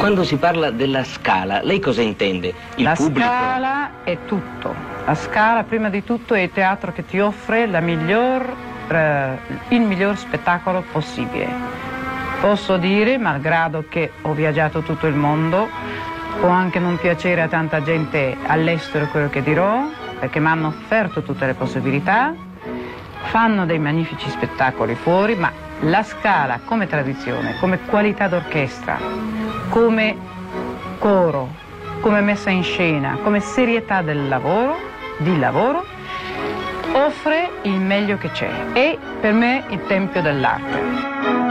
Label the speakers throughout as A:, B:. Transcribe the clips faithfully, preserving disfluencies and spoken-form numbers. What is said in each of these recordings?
A: Quando si parla della Scala, lei cosa intende? Il
B: la
A: pubblico?
B: Scala è tutto. La Scala, prima di tutto, è il teatro che ti offre la miglior, eh, il miglior spettacolo possibile. Posso dire, malgrado che ho viaggiato tutto il mondo, può anche non piacere a tanta gente all'estero quello che dirò, perché mi hanno offerto tutte le possibilità, fanno dei magnifici spettacoli fuori, ma la Scala come tradizione, come qualità d'orchestra, come coro, come messa in scena, come serietà del lavoro, di lavoro, offre il meglio che c'è. È per me il tempio dell'arte.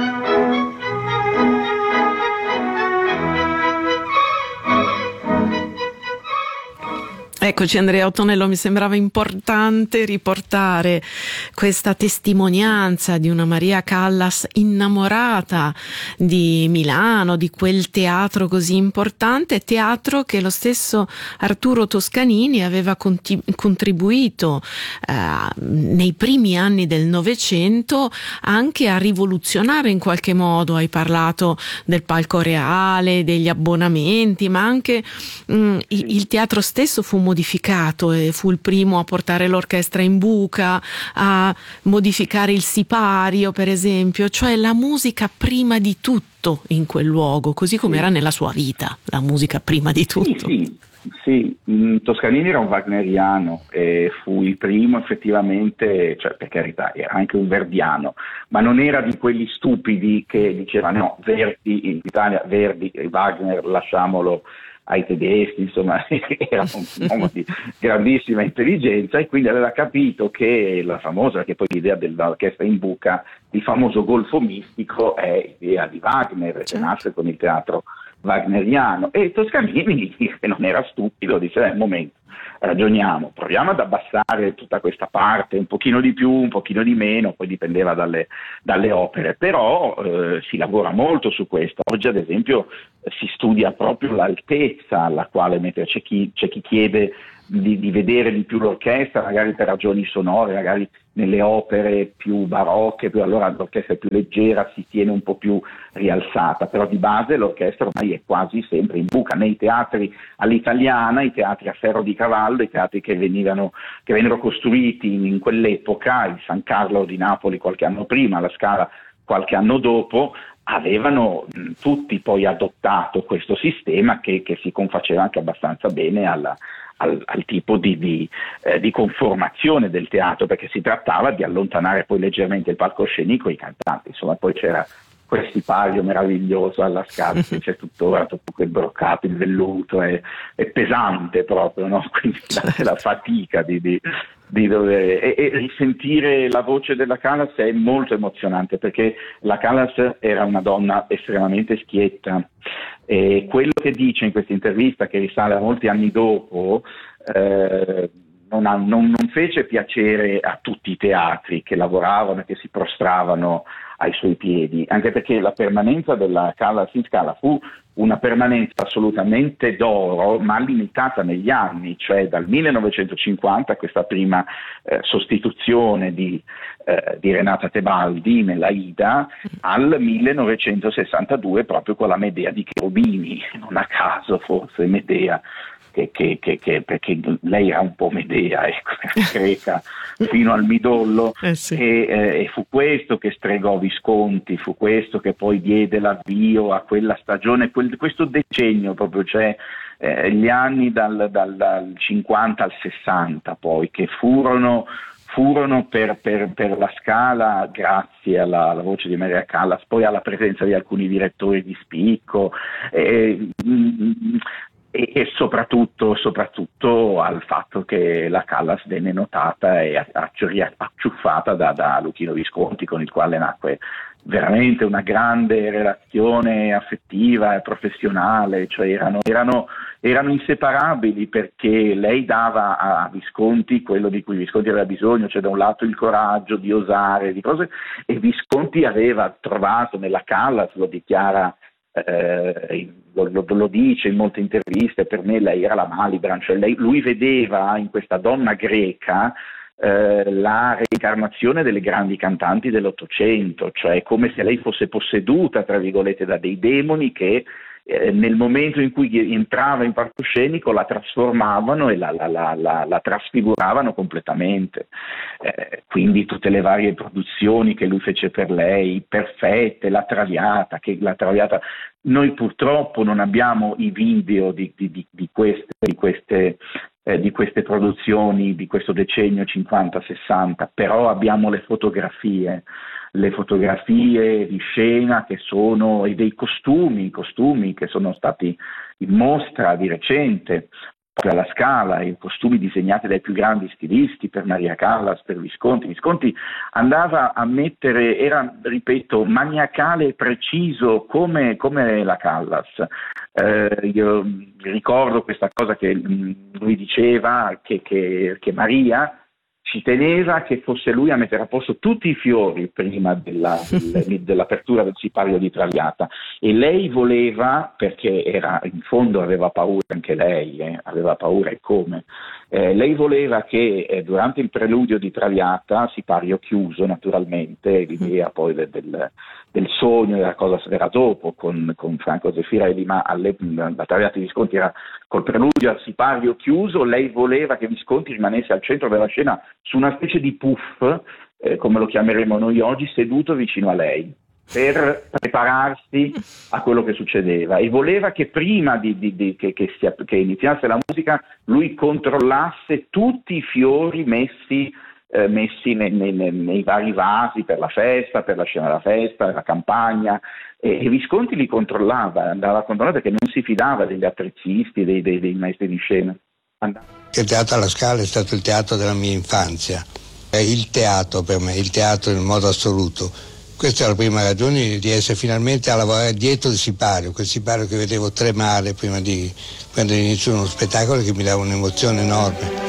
C: Eccoci Andrea Ottonello, mi sembrava importante riportare questa testimonianza di una Maria Callas innamorata di Milano, di quel teatro così importante, teatro che lo stesso Arturo Toscanini aveva conti- contribuito eh, nei primi anni del Novecento anche a rivoluzionare in qualche modo. Hai parlato del palco reale, degli abbonamenti, ma anche mh, il teatro stesso fu modificato e fu il primo a portare l'orchestra in buca, a modificare il sipario per esempio, cioè la musica prima di tutto in quel luogo, così come era nella sua vita, la musica prima di tutto.
D: Sì, sì, sì. Toscanini era un wagneriano e fu il primo effettivamente, cioè per carità era anche un verdiano, ma non era di quelli stupidi che dicevano no, Verdi in Italia, Verdi, Wagner lasciamolo ai tedeschi, insomma era un uomo di grandissima intelligenza e quindi aveva capito che la famosa, che poi l'idea dell'orchestra in buca, il famoso golfo mistico è idea di Wagner, che
C: certo.
D: nasce con il teatro wagneriano, e Toscanini, che non era stupido, dice eh, un momento, ragioniamo, proviamo ad abbassare tutta questa parte, un pochino di più, un pochino di meno, poi dipendeva dalle, dalle opere, però eh, si lavora molto su questo. Oggi ad esempio si studia proprio l'altezza alla quale mettere, c'è chi, c'è chi chiede di, di vedere di più l'orchestra, magari per ragioni sonore, magari nelle opere più barocche, più, allora l'orchestra è più leggera, si tiene un po' più rialzata, però di base l'orchestra ormai è quasi sempre in buca. Nei teatri all'italiana, i teatri a ferro di cavallo, i teatri che venivano che vennero costruiti in, in quell'epoca, il San Carlo di Napoli qualche anno prima, la Scala qualche anno dopo, avevano mh, tutti poi adottato questo sistema che, che si confaceva anche abbastanza bene alla, al, al tipo di, di, eh, di conformazione del teatro, perché si trattava di allontanare poi leggermente il palcoscenico e i cantanti, insomma poi c'era quel sipario meraviglioso alla Scala che c'è tuttora, tutto quel broccato, il velluto, è, è pesante proprio, no? Quindi la, la fatica di, di, di dover e, e risentire la voce della Callas è molto emozionante, perché la Callas era una donna estremamente schietta e quello che dice in questa intervista, che risale a molti anni dopo, eh, non, ha, non, non fece piacere a tutti i teatri che lavoravano e che si prostravano ai suoi piedi, anche perché la permanenza della Callas in Scala fu una permanenza assolutamente d'oro, ma limitata negli anni, cioè dal millenovecentocinquanta, questa prima eh, sostituzione di, eh, di Renata Tebaldi nella Aida, alillenovecentosessantadue proprio con la Medea di Cherubini, non a caso forse Medea, Che, che, che, che, perché lei era un po' Medea, ecco, greca fino al midollo,
C: eh sì.
D: e, eh, e fu questo che stregò Visconti, fu questo che poi diede l'avvio a quella stagione, quel, questo decennio proprio, cioè eh, gli anni dal, dal, dal cinquanta al sessanta poi, che furono furono per, per, per la Scala, grazie alla, alla voce di Maria Callas, poi alla presenza di alcuni direttori di spicco, e, mm, E, e soprattutto, soprattutto al fatto che la Callas venne notata e acciuffata da, da Luchino Visconti, con il quale nacque veramente una grande relazione affettiva e professionale, cioè erano, erano, erano inseparabili, perché lei dava a Visconti quello di cui Visconti aveva bisogno, cioè da un lato il coraggio di osare, di cose, e Visconti aveva trovato nella Callas, lo dichiara Eh, lo, lo, lo dice in molte interviste, per me lei era la Malibran, cioè lei, lui vedeva in questa donna greca eh, la reincarnazione delle grandi cantanti dell'Ottocento, cioè come se lei fosse posseduta, tra virgolette, da dei demoni che eh, nel momento in cui entrava in palcoscenico la trasformavano e la, la, la, la, la trasfiguravano completamente. Eh, quindi tutte le varie produzioni che lui fece per lei, Perfette, La Traviata, che la Traviata, noi purtroppo non abbiamo i video di, di, di, di queste, di queste Eh, di queste produzioni di questo decennio cinquanta sessanta, però abbiamo le fotografie, le fotografie di scena che sono, e dei costumi, costumi che sono stati in mostra di recente alla Scala, i costumi disegnati dai più grandi stilisti per Maria Callas, per Visconti. Visconti andava a mettere, era, ripeto, maniacale e preciso come, come la Callas. Eh, io ricordo questa cosa che lui diceva, che, che, che Maria ci teneva che fosse lui a mettere a posto tutti i fiori prima della, del, dell'apertura del sipario di Traviata, e lei voleva, perché era, in fondo aveva paura anche lei, eh, aveva paura e come, eh, lei voleva che eh, durante il preludio di Traviata, sipario chiuso naturalmente, l'idea poi del, del, del sogno della cosa era dopo con, con Franco Zeffirelli, ma alle, la Traviata di Visconti era col preludio al sipario chiuso, lei voleva che Visconti rimanesse al centro della scena su una specie di puff, eh, come lo chiameremo noi oggi, seduto vicino a lei, per prepararsi a quello che succedeva, e voleva che prima di, di, di, che, che, si, che iniziasse la musica lui controllasse tutti i fiori messi, eh, messi nei, nei, nei vari vasi per la festa, per la scena della festa, per la campagna, e, e Visconti li controllava, andava a controllare perché non si fidava degli attrezzisti, dei, dei, dei maestri di scena. Andava.
E: Il Teatro alla Scala è stato il teatro della mia infanzia, è il teatro per me, il teatro in modo assoluto. Questa è la prima ragione di essere finalmente a lavorare dietro il sipario, quel sipario che vedevo tremare prima di prendere inizio uno spettacolo che mi dava un'emozione enorme.